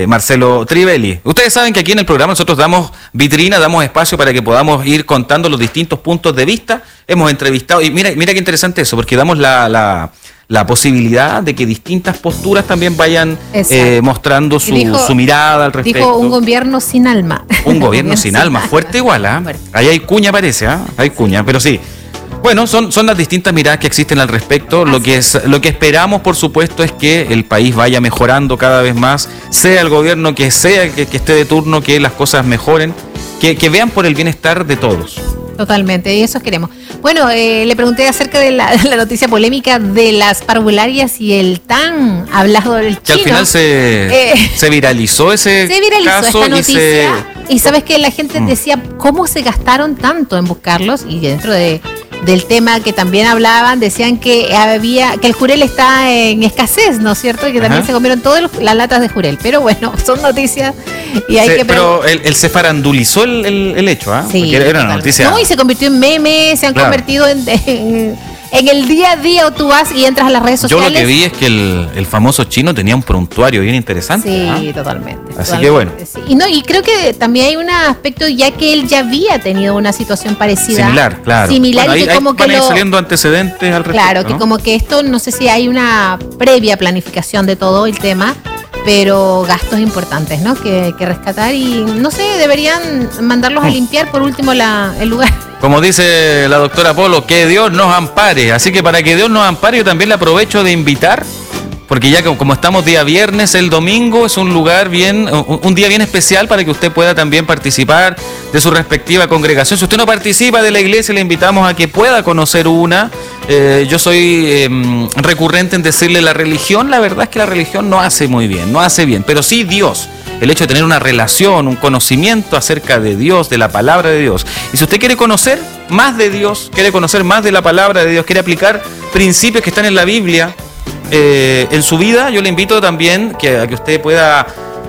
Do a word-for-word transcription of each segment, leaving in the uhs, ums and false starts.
Marcelo Trivelli. Ustedes saben que aquí en el programa nosotros damos vitrina, damos espacio para que podamos ir contando los distintos puntos de vista. Hemos entrevistado, y mira, mira qué interesante eso, porque damos la, la, la posibilidad de que distintas posturas también vayan eh, mostrando su, dijo, su mirada al respecto. Dijo un gobierno sin alma. Un gobierno sin alma, fuerte igual, ¿ah? ¿eh? Ahí hay cuña parece, ¿ah? ¿eh? Hay cuña, pero sí. Bueno, son, son las distintas miradas que existen al respecto. Lo que, es, lo que esperamos, por supuesto, es que el país vaya mejorando cada vez más, sea el gobierno que sea que, que esté de turno, que las cosas mejoren, que, que vean por el bienestar de todos. Totalmente, y eso queremos. Bueno, eh, le pregunté acerca de la, de la noticia polémica de las parvularias y el tan hablado del chino. Que al final se, eh, se viralizó ese se viralizó caso esta noticia, y se... Y sabes que la gente mm. decía, ¿cómo se gastaron tanto en buscarlos? Y dentro de... del tema que también hablaban, decían que había que el jurel está en escasez, ¿no es cierto? Y que también Ajá. se comieron todas las latas de jurel. Pero bueno, son noticias y hay se, que... Pero él, él se farandulizó el, el, el hecho, ¿ah? ¿eh? Sí, porque era una noticia... No, y se convirtió en meme, se han claro. convertido en, en, en el día a día, o tú vas y entras a las redes sociales. Yo lo que vi es que el, el famoso chino tenía un prontuario bien interesante. Sí, ¿ah? totalmente. Así totalmente, que bueno. Sí. Y, no, y creo que también hay un aspecto ya que él ya había tenido una situación parecida. Similar, claro. Similar bueno, y que ahí, como ahí que van lo... saliendo antecedentes al respecto. Claro, que ¿no? como que esto, no sé si hay una previa planificación de todo el tema, pero gastos importantes, ¿no? Que, que rescatar y, no sé, deberían mandarlos a limpiar por último la, el lugar. Como dice la doctora Polo, que Dios nos ampare. Así que para que Dios nos ampare, yo también le aprovecho de invitar, porque ya como estamos día viernes, el domingo es un lugar bien, un día bien especial para que usted pueda también participar de su respectiva congregación. Si usted no participa de la iglesia, le invitamos a que pueda conocer una. Eh, yo soy eh, recurrente en decirle la religión, la verdad es que la religión no hace muy bien, no hace bien, pero sí Dios. El hecho de tener una relación, un conocimiento acerca de Dios, de la palabra de Dios. Y si usted quiere conocer más de Dios, quiere conocer más de la palabra de Dios, quiere aplicar principios que están en la Biblia eh, en su vida, yo le invito también que, a que usted pueda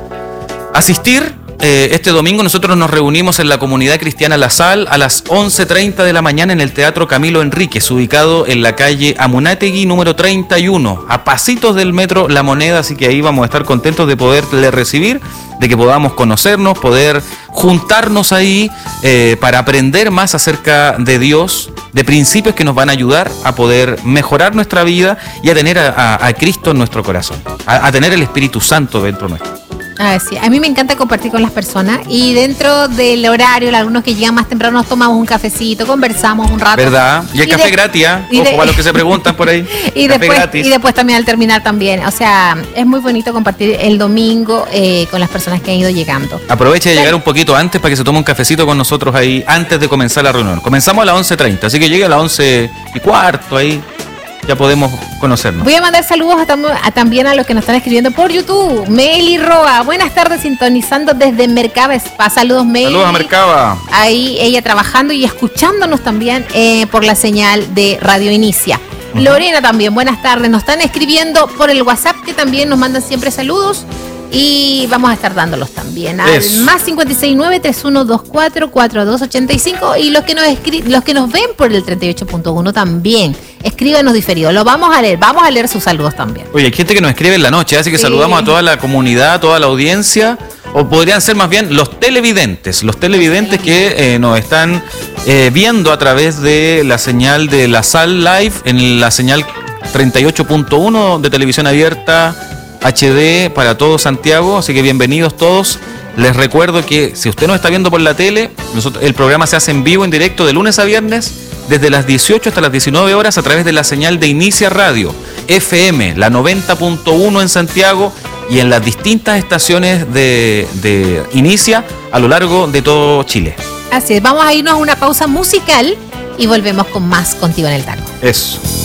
asistir. Eh, este domingo nosotros nos reunimos en la comunidad cristiana La Sal a las once treinta de la mañana en el Teatro Camilo Enríquez, ubicado en la calle Amunátegui número treinta y uno, a pasitos del metro La Moneda, así que ahí vamos a estar contentos de poderle recibir, de que podamos conocernos, poder juntarnos ahí eh, para aprender más acerca de Dios, de principios que nos van a ayudar a poder mejorar nuestra vida y a tener a, a, a Cristo en nuestro corazón, a, a tener el Espíritu Santo dentro nuestro. Ah, sí. A mí me encanta compartir con las personas y dentro del horario, algunos que llegan más temprano, nos tomamos un cafecito, conversamos un rato. ¿Verdad? Y el y café de, gratis, ¿eh? Ojo, de, para los que se preguntan por ahí. y, café después, gratis. y después también al terminar también. O sea, es muy bonito compartir el domingo eh, con las personas que han ido llegando. Aproveche de llegar un poquito antes para que se tome un cafecito con nosotros ahí antes de comenzar la reunión. Comenzamos a las once treinta, así que llegue a las once y cuarto ahí. Ya podemos conocernos. Voy a mandar saludos a, tam- a también a los que nos están escribiendo por YouTube. Meli Roa, buenas tardes, sintonizando desde Mercaba Spa. Saludos, Meli. Saludos a Mercaba. Ahí ella trabajando y escuchándonos también eh, por la señal de Radio Inicia. Uh-huh. Lorena también, buenas tardes. Nos están escribiendo por el WhatsApp, que también nos mandan siempre saludos. Y vamos a estar dándolos también al Eso. más cinco seis nueve, tres uno dos cuatro, cuatro dos ocho cinco. Y los que nos escri- los que nos ven por el treinta y ocho punto uno también, escríbanos diferido. Lo vamos a leer, vamos a leer sus saludos también. Oye, hay gente que nos escribe en la noche, así que sí. Saludamos a toda la comunidad, a toda la audiencia. O podrían ser más bien los televidentes, los televidentes que eh, nos están eh, viendo a través de la señal de La Sal Live, en la señal treinta y ocho punto uno de televisión abierta H D para todo Santiago, así que bienvenidos todos. Les recuerdo que si usted nos está viendo por la tele, nosotros, el programa se hace en vivo, en directo, de lunes a viernes, desde las dieciocho hasta las diecinueve horas, a través de la señal de Inicia Radio, F M, la noventa punto uno en Santiago, y en las distintas estaciones de, de Inicia a lo largo de todo Chile. Así es, vamos a irnos a una pausa musical y volvemos con más Contigo en el Tango. Eso.